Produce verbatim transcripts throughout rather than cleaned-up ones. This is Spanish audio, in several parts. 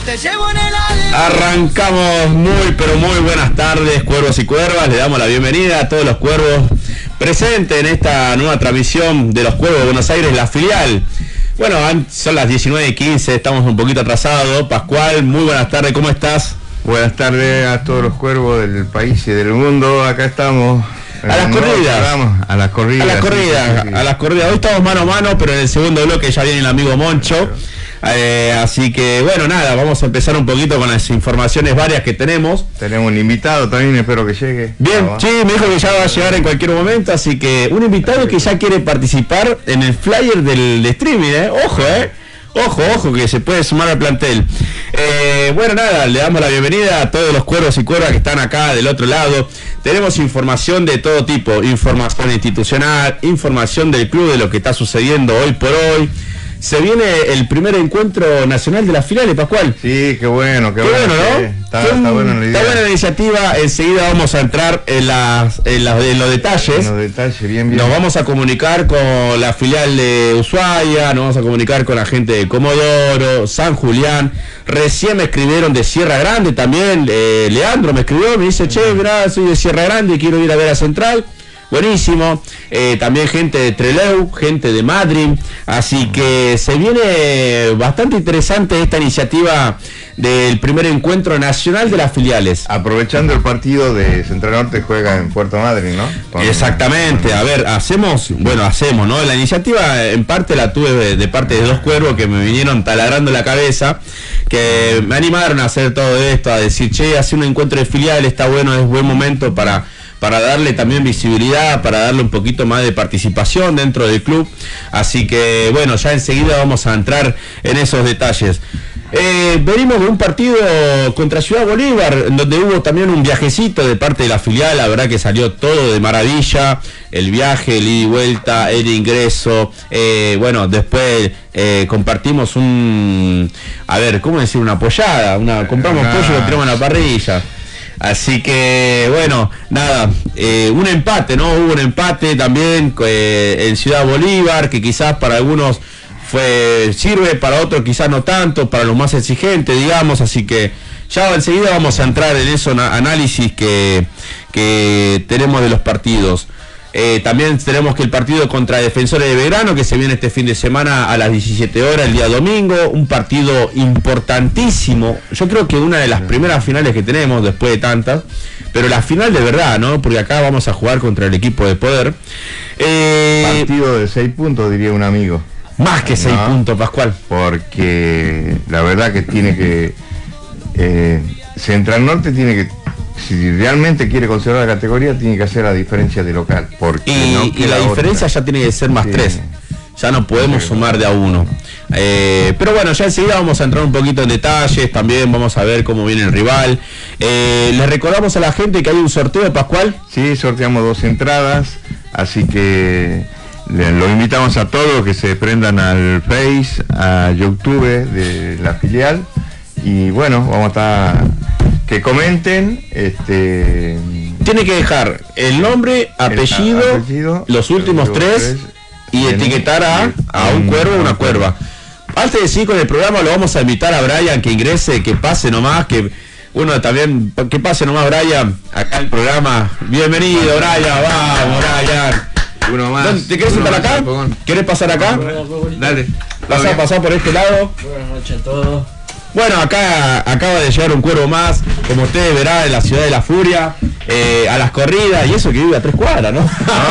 te llevo en el alma. Arrancamos muy pero muy buenas tardes, cuervos y cuervas. Le damos la bienvenida a todos los cuervos presentes en esta nueva transmisión de los Cuervos de Buenos Aires, la filial. Bueno, son las diecinueve y quince, estamos un poquito atrasados. Pascual, muy buenas tardes, ¿cómo estás? Buenas tardes a todos los cuervos del país y del mundo. Acá estamos. A las corridas. A las corridas. A las corridas, sí, sí, sí. a las corridas. Hoy estamos mano a mano, pero en el segundo bloque ya viene el amigo Moncho. Eh, así que bueno, nada, vamos a empezar un poquito con las informaciones varias que tenemos. Tenemos un invitado también, espero que llegue. Bien, Vamos. sí, me dijo que ya va a llegar en cualquier momento, así que un invitado que ya quiere participar en el flyer del de streaming, ¿eh? Ojo, ¿eh? Ojo, ojo, que se puede sumar al plantel. Eh, bueno, nada, le damos la bienvenida a todos los cuervos y cuervas que están acá del otro lado. Tenemos información de todo tipo, información institucional, información del club, de lo que está sucediendo hoy por hoy. Se viene el primer encuentro nacional de las finales, Pascual. Sí, qué bueno, qué, Qué bueno, bueno, ¿no? sí. Está, está buena la idea. Está buena la iniciativa. Enseguida vamos a entrar en, las, en, las, en los detalles. En los detalles, bien, bien. Nos vamos a comunicar con la filial de Ushuaia, nos vamos a comunicar con la gente de Comodoro, San Julián. Recién me escribieron de Sierra Grande también. Eh, Leandro me escribió, me dice, che, mirá, soy de Sierra Grande y quiero ir a ver a Central. Buenísimo, eh, también gente de Trelew, gente de Madrid, así que se viene bastante interesante esta iniciativa del primer encuentro nacional de las filiales. Aprovechando el partido de Central Norte, juega en Puerto Madryn, ¿no? Con, Exactamente, con... a ver, hacemos, bueno, hacemos, ¿no? La iniciativa en parte la tuve de, de parte de dos cuervos que me vinieron taladrando la cabeza, que me animaron a hacer todo esto, a decir, che, hace un encuentro de filiales, está bueno, es buen momento para... para darle también visibilidad, para darle un poquito más de participación dentro del club. Así que bueno, ya enseguida vamos a entrar en esos detalles. Eh, venimos de un partido contra Ciudad Bolívar, donde hubo también un viajecito de parte de la filial. La verdad que salió todo de maravilla, el viaje, el ida y vuelta, el ingreso. Eh, bueno, después eh, compartimos un, a ver, ¿cómo decir? Una pollada, una, compramos Ah. pollo y lo tiramos a la parrilla. Así que, bueno, nada, eh, un empate, ¿no? Hubo un empate también eh, en Ciudad Bolívar, que quizás para algunos fue sirve, para otros quizás no tanto, para los más exigentes, digamos, así que ya enseguida vamos a entrar en esos análisis que, que tenemos de los partidos. Eh, también tenemos que el partido contra Defensores de Belgrano, que se viene este fin de semana a las diecisiete horas, el día domingo, un partido importantísimo, yo creo que una de las primeras finales que tenemos después de tantas, pero la final de verdad, ¿no? Porque acá vamos a jugar contra el equipo de poder. Eh, Partido de seis puntos, diría un amigo. más que seis No, puntos, Pascual. Porque la verdad que tiene que... Eh, Central Norte tiene que... Si realmente quiere conservar la categoría, tiene que hacer la diferencia de local. Porque Y, no y queda la diferencia otra. ya tiene que ser más Sí. tres. Ya no podemos Sí. sumar de a uno. Eh, pero bueno, ya enseguida vamos a entrar un poquito en detalles. También vamos a ver cómo viene el rival. Eh, les recordamos a la gente que hay un sorteo, Pascual. Sí, sorteamos dos entradas, así que le- los invitamos a todos que se prendan al Face, a YouTube de la filial. Y bueno, vamos a estar... Que comenten, este... Tiene que dejar el nombre, apellido, a- apellido, los últimos los tres, tres, y en- etiquetar a, a un en- cuervo o una a un cuervo. cuerva. Antes de seguir con el programa, lo vamos a invitar a Brian que ingrese, que pase nomás, que uno también, que pase nomás Brian, acá el programa. Bienvenido, Brian, vamos, Brian. Uno más. ¿Dónde- ¿Te querés uno sentar más, acá? Pogón. ¿Querés pasar acá? Dale. Pasá, pasá por este lado. Buenas noches a todos. Bueno, acá acaba de llegar un cuervo más, como ustedes verán, en la ciudad de la furia, eh, a las corridas, y eso que vive a tres cuadras, ¿no?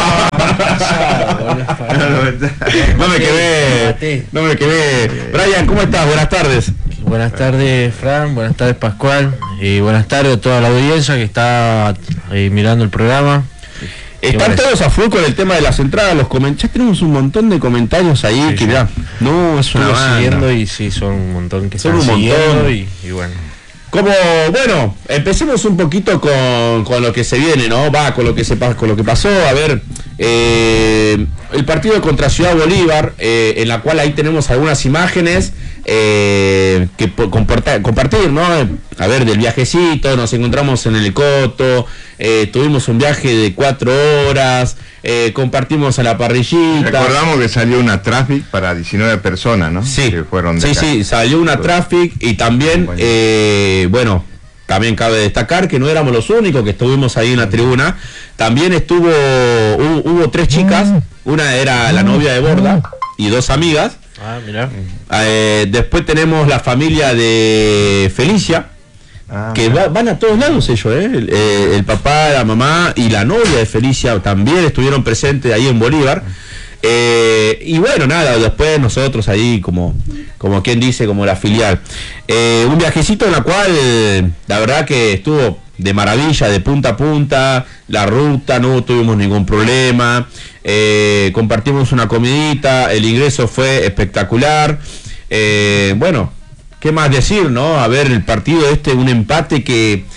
No me quedé, no me quedé. Brian, ¿cómo estás? Buenas tardes. Buenas tardes, Fran, buenas tardes, Pascual, y buenas tardes a toda la audiencia que está eh, mirando el programa. Están parece? todos a full con el tema de las entradas, los comentarios. Ya tenemos un montón de comentarios ahí, Sí, que sí. mirá, no, es una Estuve banda. siguiendo y sí, son un montón que Son están un montón. siguiendo y, y bueno. Como, bueno, empecemos un poquito con, con lo que se viene, ¿no? Va, con lo que se pa- con lo que pasó, a ver, eh, el partido contra Ciudad Bolívar, eh, en la cual ahí tenemos algunas imágenes eh, que comportar, compartir, ¿no? A ver, del viajecito, nos encontramos en el Coto, eh, tuvimos un viaje de cuatro horas, eh, compartimos a la parrillita. Recordamos que salió una Traffic para diecinueve personas, ¿no? Sí, que fueron de sí, acá. sí, salió una Traffic y también, eh, bueno, también cabe destacar que no éramos los únicos que estuvimos ahí en la tribuna. También estuvo, hubo, hubo tres chicas, una era la novia de Borda y dos amigas. Ah, mirá. Eh, después tenemos la familia de Felicia, ah, que va, van a todos lados ellos, ¿eh? El, eh, el papá, la mamá y la novia de Felicia también estuvieron presentes ahí en Bolívar. Eh, y bueno, nada, después nosotros ahí como, como quien dice, como la filial. Eh, un viajecito en la cual la verdad que estuvo de maravilla, de punta a punta, la ruta, no tuvimos ningún problema, eh, compartimos una comidita, el ingreso fue espectacular. Eh, bueno, ¿qué más decir, no? A ver, el partido este, un empate que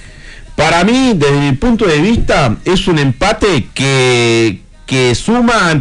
para mí, desde mi punto de vista, es un empate que, que suma